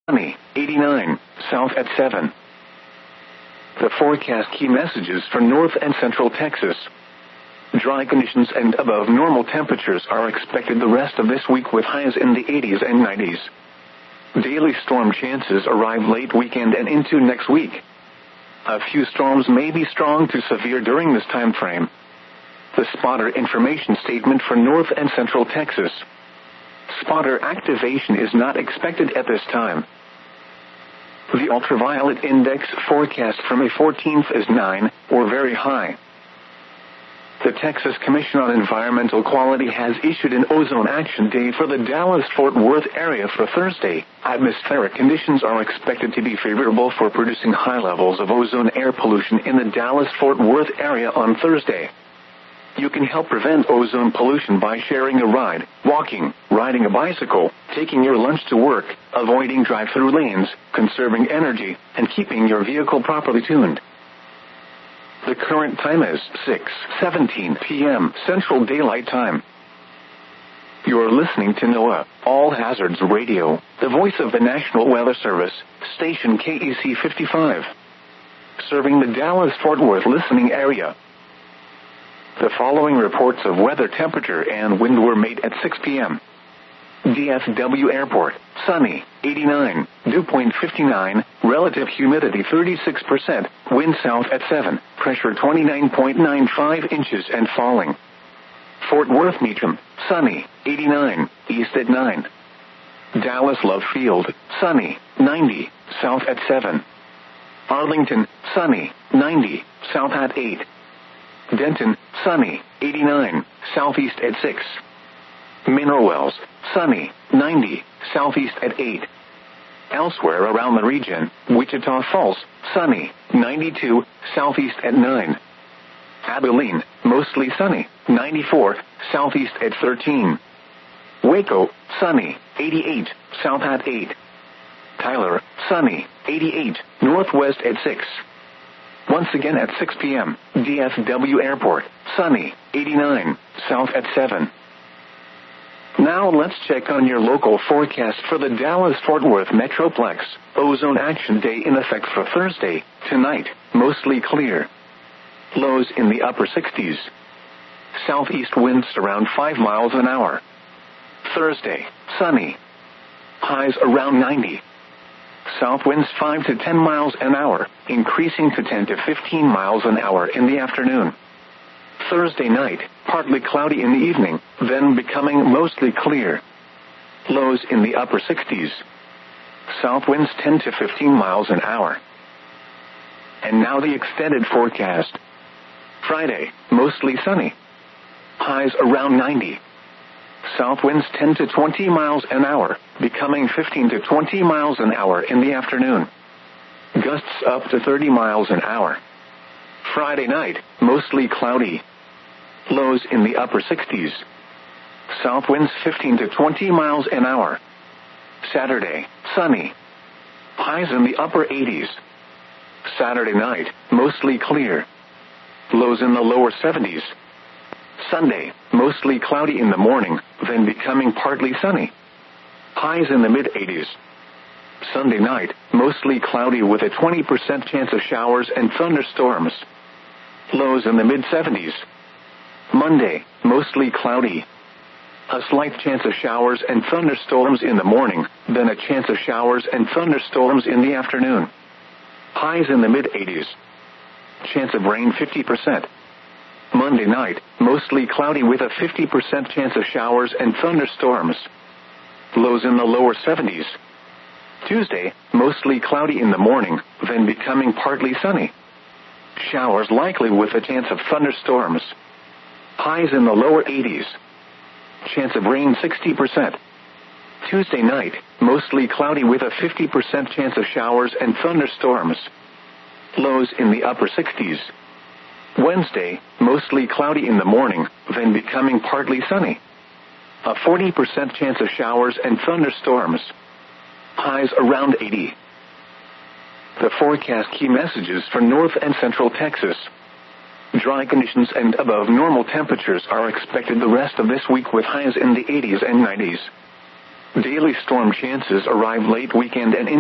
sunny, 89, south at 7. The forecast key messages for north and central Texas. Dry conditions and above normal temperatures are expected the rest of this week with highs in the 80s and 90s. Daily storm chances arrive late weekend and into next week. A few storms may be strong to severe during this time frame. The spotter information statement for north and central Texas. Spotter activation is not expected at this time. The ultraviolet index forecast from a 14th is 9, or very high. The Texas Commission on Environmental Quality has issued an ozone action day for the Dallas-Fort Worth area for Thursday. Atmospheric conditions are expected to be favorable for producing high levels of ozone air pollution in the Dallas-Fort Worth area on Thursday. You can help prevent ozone pollution by sharing a ride, walking, riding a bicycle, taking your lunch to work, avoiding drive-through lanes, conserving energy, and keeping your vehicle properly tuned. The current time is 6:17 p.m. Central Daylight Time. You're listening to NOAA, All Hazards Radio, the voice of the National Weather Service, station KEC 55. Serving the Dallas-Fort Worth listening area. The following reports of weather temperature and wind were made at 6 p.m. DFW Airport, sunny, 89, dew point 59, relative humidity 36%, wind south at 7, pressure 29.95 inches and falling. Fort Worth Meacham, sunny, 89, east at 9. Dallas Love Field, sunny, 90, south at 7. Arlington, sunny, 90, south at 8. Denton, sunny, 89, southeast at 6. Mineral Wells, sunny, 90, southeast at 8. Elsewhere around the region, Wichita Falls, sunny, 92, southeast at 9. Abilene, mostly sunny, 94, southeast at 13. Waco, sunny, 88, south at 8. Tyler, sunny, 88, northwest at 6. Once again at 6 p.m., DFW Airport, sunny, 89, south at 7. Now let's check on your local forecast for the Dallas-Fort Worth Metroplex. Ozone Action Day in effect for Thursday, tonight, mostly clear. Lows in the upper 60s. Southeast winds around 5 miles an hour. Thursday, sunny. Highs around 90. South winds 5 to 10 miles an hour, increasing to 10 to 15 miles an hour in the afternoon. Thursday night, partly cloudy in the evening, then becoming mostly clear. Lows in the upper 60s. South winds 10 to 15 miles an hour. And now the extended forecast. Friday, mostly sunny. Highs around 90. South winds 10 to 20 miles an hour, becoming 15 to 20 miles an hour in the afternoon. Gusts up to 30 miles an hour. Friday night, mostly cloudy. Lows in the upper 60s. South winds 15 to 20 miles an hour. Saturday, sunny. Highs in the upper 80s. Saturday night, mostly clear. Lows in the lower 70s. Sunday, mostly cloudy in the morning, then becoming partly sunny. Highs in the mid-80s. Sunday night, mostly cloudy with a 20% chance of showers and thunderstorms. Lows in the mid-70s. Monday, mostly cloudy. A slight chance of showers and thunderstorms in the morning, then a chance of showers and thunderstorms in the afternoon. Highs in the mid-80s. Chance of rain 50%. Monday night, mostly cloudy with a 50% chance of showers and thunderstorms. Lows in the lower 70s. Tuesday, mostly cloudy in the morning, then becoming partly sunny. Showers likely with a chance of thunderstorms. Highs in the lower 80s. Chance of rain 60%. Tuesday night, mostly cloudy with a 50% chance of showers and thunderstorms. Lows in the upper 60s. Wednesday, mostly cloudy in the morning, then becoming partly sunny. A 40% chance of showers and thunderstorms. Highs around 80. The forecast key messages for north and central Texas. Dry conditions and above normal temperatures are expected the rest of this week with highs in the 80s and 90s. Daily storm chances arrive late weekend and